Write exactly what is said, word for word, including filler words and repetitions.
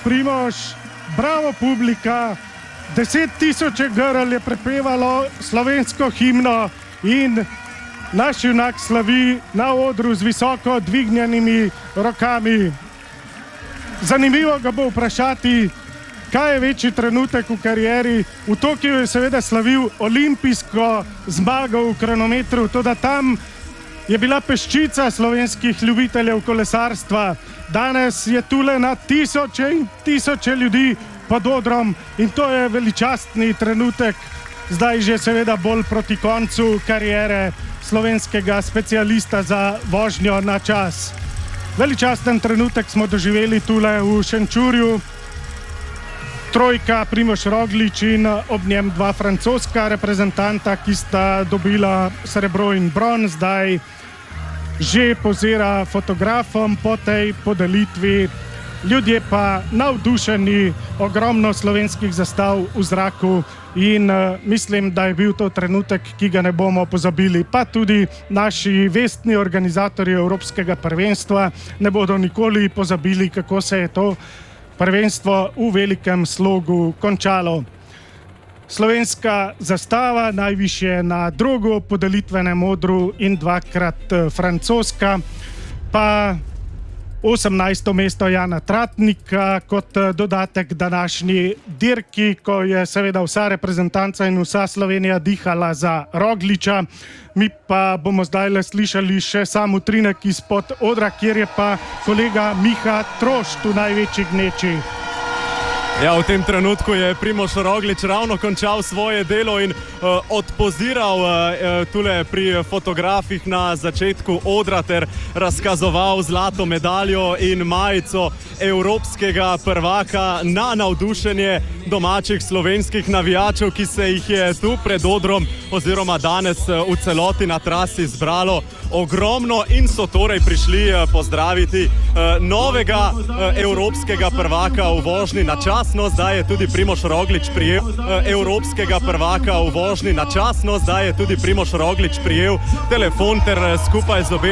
Primož, bravo publika, deset tisoče grl je prepevalo slovensko himno in naš junak slavi na odru z visoko dvignjenimi rokami. Zanimivo ga bo vprašati, kaj je večji trenutek v karieri. V Tokiu je seveda slavil olimpijsko zmago v kronometru, toda tam je bila peščica slovenskih ljubiteljev kolesarstva. Danes je tule na tisoče in tisoče ljudi pod odrom in to je veličastni trenutek, zdaj že seveda bolj proti koncu kariere slovenskega specialista za vožnjo na čas. Veličasten trenutek smo doživeli tule v Šenčurju. Trojka Primož Roglič in ob njem dva francoska reprezentanta, ki sta dobila srebro in bron, zdaj že pozira fotografom po tej podelitvi. Ljudje pa navdušeni, ogromno slovenskih zastav v zraku in uh, mislim, da je bil to trenutek, ki ga ne bomo pozabili. Pa tudi naši vestni organizatorji Evropskega prvenstva ne bodo nikoli pozabili, kako se je to prvenstvo v velikem slogu končalo. Slovenska zastava, najvišje na drugo podelitvenem odru in dvakrat francoska, pa osemnajsto mesto Jana Tratnika kot dodatek današnji dirki, ko je seveda vsa reprezentanca in vsa Slovenija dihala za Rogliča. Mi pa bomo zdaj le slišali še sam utrinek izpod odra, kjer je pa kolega Miha Trošt v največji gneči. Ja, v tem trenutku je Primož Roglič ravno končal svoje delo in uh, odpoziral uh, tule pri fotografih na začetku odra ter razkazoval zlato medaljo in majico evropskega prvaka na navdušenje domačih slovenskih navijačev, ki se jih je tu pred odrom oziroma danes v celoti na trasi zbralo ogromno in so torej prišli pozdraviti uh, novega uh, evropskega prvaka v vožnji na čas. No, zdaj je tudi Primož Roglič prijel uh, evropskega prvaka v vožnji na čas. No, zdaj je tudi Primož Roglič prijel telefon ter uh, skupaj z obema